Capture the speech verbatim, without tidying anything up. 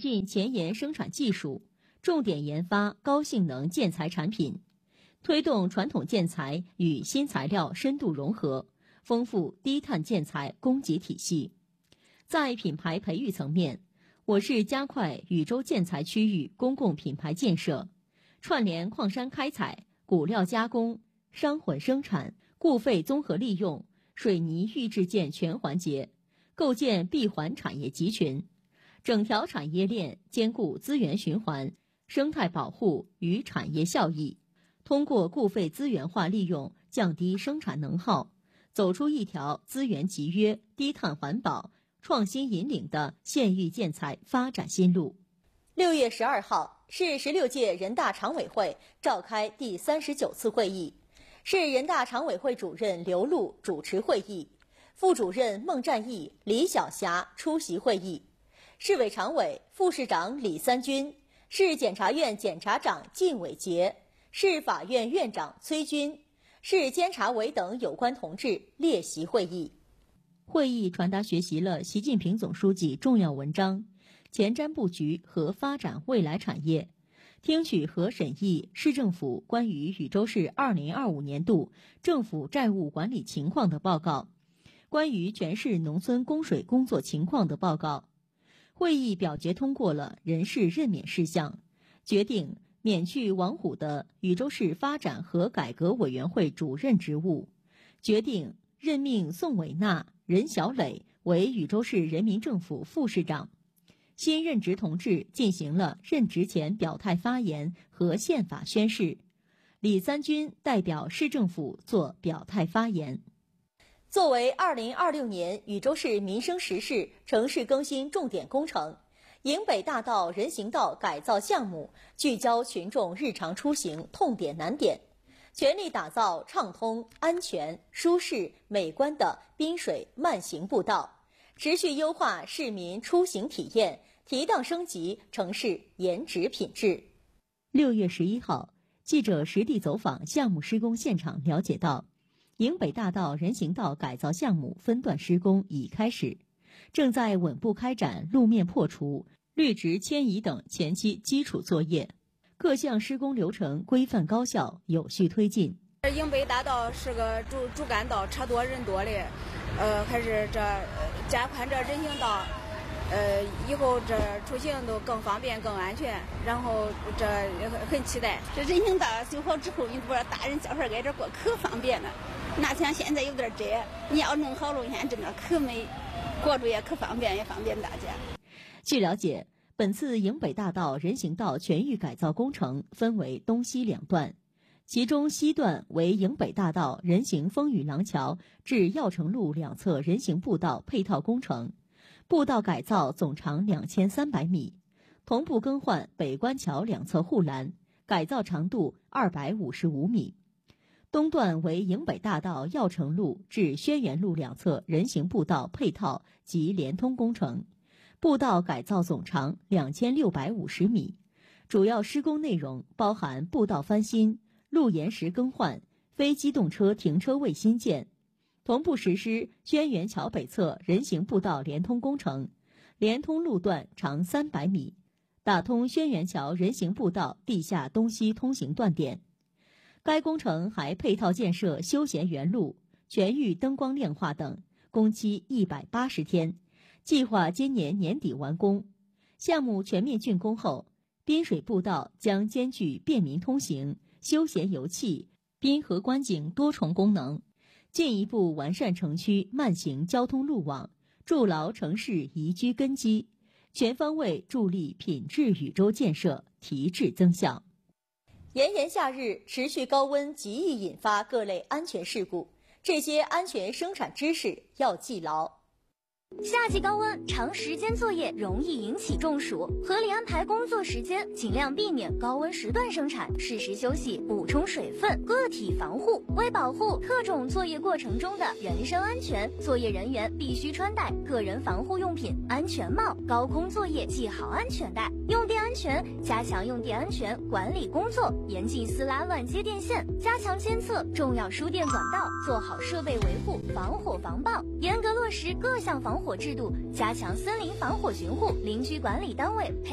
进前沿生产技术，重点研发高性能建材产品，推动传统建材与新材料深度融合，丰富低碳建材供给体系。在品牌培育层面，我市加快禹州建材区域公共品牌建设，串联矿山开采、骨料加工、商混生产、固废综合利用、水泥预制件全环节，构建闭环产业集群，整条产业链兼顾资源循环、生态保护与产业效益，通过固废资源化利用降低生产能耗，走出一条资源集约、低碳环保、创新引领的县域建材发展新路。 六月十二号，市十六届人大常委会召开第三十九次会议，市人大常委会主任刘璐主持会议，副主任孟占义、李晓霞出席会议，市委常委、副市长李三军，市检察院检察长靳伟杰，市法院院长崔军，市监察委等有关同志列席会议。 会议传达学习了习近平总书记重要文章，前瞻布局和发展未来产业，听取和审议市政府关于禹州市二零二五年度政府债务管理情况的报告，关于全市农村供水工作情况的报告。会议表决通过了人事任免事项，决定免去王虎的禹州市发展和改革委员会主任职务，决定任命宋伟娜、任小磊为禹州市人民政府副市长。新任职同志进行了任职前表态发言和宪法宣誓。李三军代表市政府作表态发言。 作为二零二六年禹州市民生实事城市更新重点工程，营北大道人行道改造项目聚焦群众日常出行痛点难点，全力打造畅通、安全、舒适、美观的滨水慢行步道，持续优化市民出行体验，提档升级城市颜值品质。 六月十一号，记者实地走访项目施工现场，了解到营北大道人行道改造项目分段施工已开始，正在稳步开展路面破除、绿植迁移等前期基础作业，各项施工流程规范高效，有序推进。 营北大道是个主主干道，车多人多的，呃，还是这加宽这人行道，呃，以后这出行都更方便、更安全。然后这很期待这人行道修好之后，你不知道大人小孩在这过可方便了。那像现在有点窄，你要弄好路线，真的可美，过着也可方便，也方便大家。 据了解，本次营北大道人行道全域改造工程分为东西两段，其中西段为营北大道人行风雨廊桥至药城路两侧人行步道配套工程，步道改造总长两千三百米，同步更换北关桥两侧护栏，改造长度二百五十五米。东段为营北大道药城路至轩辕路两侧人行步道配套及连通工程，步道改造总长两千六百五十米，主要施工内容包含步道翻新、路沿石更换、非机动车停车位新建，同步实施轩辕桥北侧人行步道连通工程，连通路段长三百米，打通轩辕桥人行步道地下东西通行断点。该工程还配套建设休闲园路、全域灯光亮化等，工期一百八十天，计划今年年底完工。项目全面竣工后，滨水步道将兼具便民通行、休闲游憩、滨河观景多重功能，进一步完善城区慢行交通路网，筑牢城市宜居根基，全方位助力品质禹州建设提质增效。 炎炎夏日，持续高温极易引发各类安全事故，这些安全生产知识要记牢。 夏季高温，长时间作业容易引起中暑，合理安排工作时间，尽量避免高温时段生产，适时休息，补充水分，个体防护。为保护特种作业过程中的人身安全，作业人员必须穿戴个人防护用品、安全帽，高空作业系好安全带。用电安全，加强用电安全管理工作，严禁私拉乱接电线，加强监测重要输电管道，做好设备维护，防火防爆，严格落实各项防火制度，加强森林防火巡护，邻居管理单位